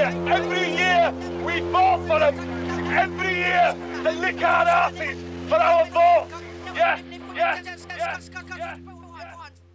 Yes, every year we vote for them. Every year they lick our asses for our vote. Yeah, yeah, yeah, yeah.